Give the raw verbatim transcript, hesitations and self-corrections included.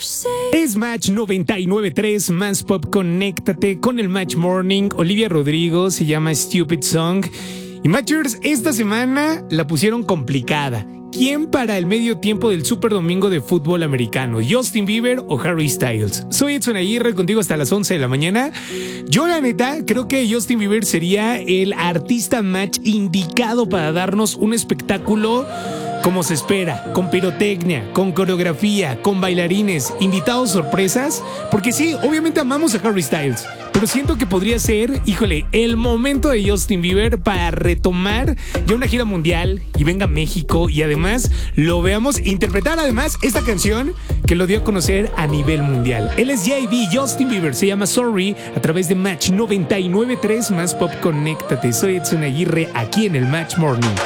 Es Match noventa y nueve punto tres, Más Pop, conéctate con el Match Morning. Olivia Rodrigo, se llama Stupid Song. Y Matchers, esta semana la pusieron complicada. ¿Quién para el medio tiempo del Super Domingo de fútbol americano? ¿Justin Bieber o Harry Styles? Soy Edson Aguirre, contigo hasta las once de la mañana. Yo, la neta, creo que Justin Bieber sería el artista match indicado para darnos un espectáculo como se espera, con pirotecnia, con coreografía, con bailarines, invitados sorpresas, porque sí, obviamente amamos a Harry Styles, pero siento que podría ser, híjole, el momento de Justin Bieber para retomar ya una gira mundial y venga a México y además lo veamos interpretar además esta canción que lo dio a conocer a nivel mundial. Él es J B, Justin Bieber, se llama Sorry, a través de Match noventa y nueve punto tres, Más Pop, conéctate. Soy Edson Aguirre, aquí en el Match Morning.